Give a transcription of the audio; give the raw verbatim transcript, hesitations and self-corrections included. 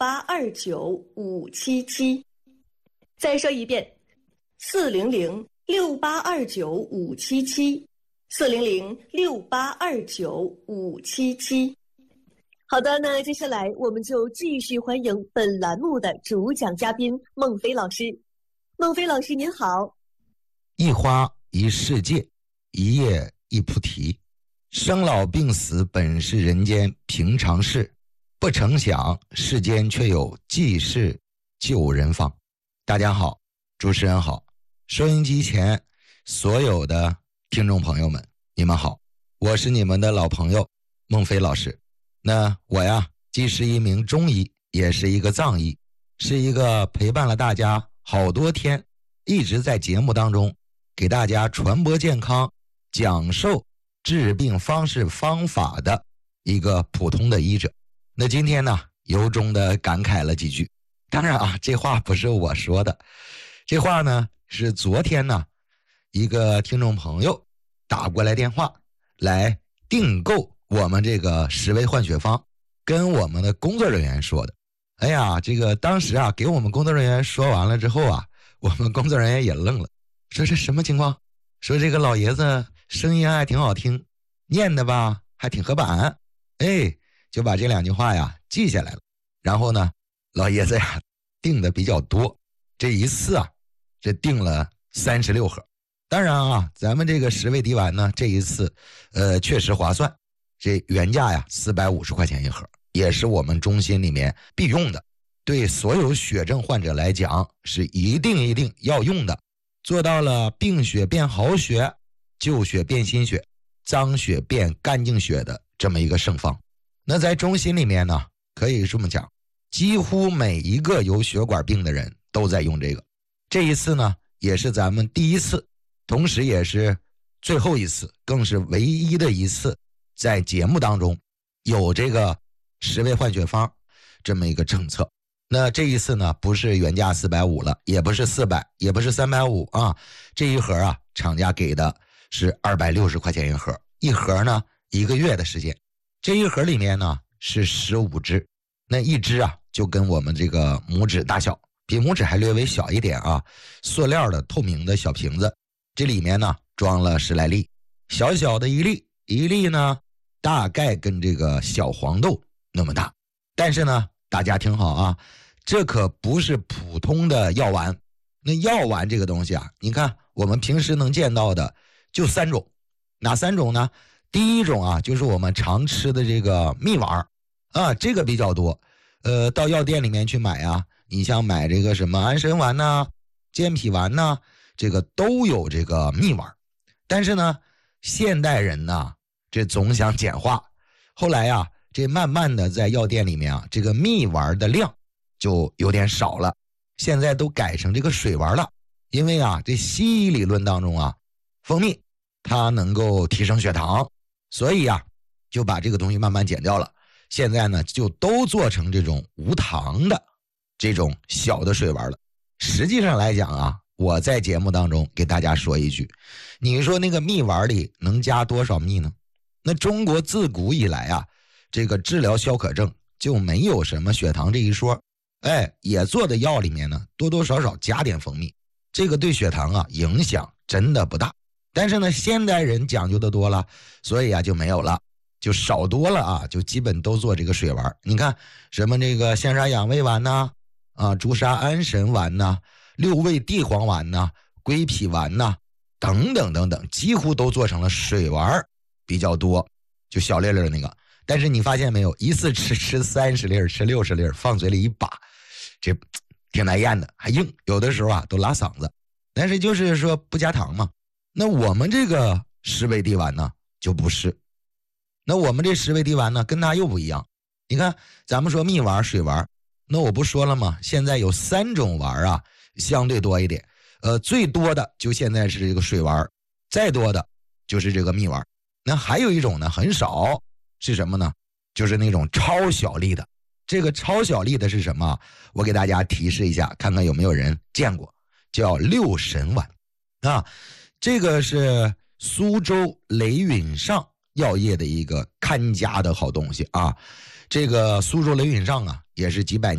八二九五七七。再说一遍，四零零六八二九五七七，四零零六八二九五七七。好的，那接下来我们就继续欢迎本栏目的主讲嘉宾孟非老师。孟非老师您好。 一花一世界，一叶一菩提，生老病死本是人间平常事，不成想世间却有济世救人方。大家好，主持人好，收音机前所有的听众朋友们，你们好，我是你们的老朋友孟非老师。那我呀，既是一名中医，也是一个藏医，是一个陪伴了大家好多天，一直在节目当中给大家传播健康、讲授治病方式方法的一个普通的医者。那今天呢，由衷的感慨了几句。当然啊，这话不是我说的，这话呢是昨天呢一个听众朋友打过来电话来订购我们这个十味换血方，跟我们的工作人员说的。哎呀，这个当时啊给我们工作人员说完了之后啊，我们工作人员也愣了，说这什么情况？说这个老爷子声音还挺好听，念的吧还挺合板，哎，就把这两句话呀记下来了。然后呢，老爷子呀订的比较多，这一次啊，这订了三十六盒。当然啊，咱们这个十味滴丸呢，这一次呃确实划算，这原价呀四百五十块钱一盒，也是我们中心里面必用的，对所有血症患者来讲是一定一定要用的，做到了病血变好血，旧血变新血，脏血变干净血的这么一个圣方。那在中心里面呢，可以这么讲，几乎每一个有血管病的人都在用这个。这一次呢，也是咱们第一次，同时也是最后一次，更是唯一的一次在节目当中有这个十味换血方这么一个政策。那这一次呢，不是原价四百五了，也不是四百，也不是三百五啊，这一盒啊，厂家给的是二百六十块钱一盒，一盒呢一个月的时间。这一盒里面呢是十五支，那一支啊就跟我们这个拇指大小，比拇指还略微小一点啊，塑料的透明的小瓶子，这里面呢装了十来粒，小小的一粒，一粒呢大概跟这个小黄豆那么大。但是呢，大家听好啊，这可不是普通的药丸。那药丸这个东西啊，你看我们平时能见到的就三种，哪三种呢？第一种啊，就是我们常吃的这个蜜丸啊，这个比较多。呃，到药店里面去买啊，你像买这个什么安神丸呐、健脾丸呐，这个都有这个蜜丸。但是呢，现代人呢，这总想简化，后来呀、啊，这慢慢的在药店里面啊，这个蜜丸的量就有点少了，现在都改成这个水丸了。因为啊，这西医理论当中啊，蜂蜜它能够提升血糖，所以啊，就把这个东西慢慢减掉了。现在呢，就都做成这种无糖的这种小的水丸了。实际上来讲啊，我在节目当中给大家说一句，你说那个蜜丸里能加多少蜜呢？那中国自古以来啊，这个治疗消渴症就没有什么血糖这一说，哎，也做的药里面呢多多少少加点蜂蜜，这个对血糖啊影响真的不大。但是呢，现代人讲究的多了，所以啊就没有了，就少多了啊，就基本都做这个水丸。你看什么这个象沙养胃丸呐、啊，啊朱砂安神丸呐、啊，六味地黄丸呐、啊，归脾丸呐、啊，等等等等，几乎都做成了水丸比较多，就小粒粒那个。但是你发现没有，一次吃吃三十粒，吃六十粒，放嘴里一把，这挺难咽的，还硬，有的时候啊都拉嗓子。但是就是说不加糖嘛。那我们这个十味滴丸呢就不是，那我们这十味滴丸呢跟它又不一样。你看咱们说蜜丸水丸，那我不说了吗？现在有三种丸啊，相对多一点，呃，最多的就现在是这个水丸，再多的就是这个蜜丸。那还有一种呢很少，是什么呢？就是那种超小粒的。这个超小粒的是什么？我给大家提示一下，看看有没有人见过，叫六神丸啊。这个是苏州雷允上药业的一个看家的好东西啊。这个苏州雷允上啊，也是几百年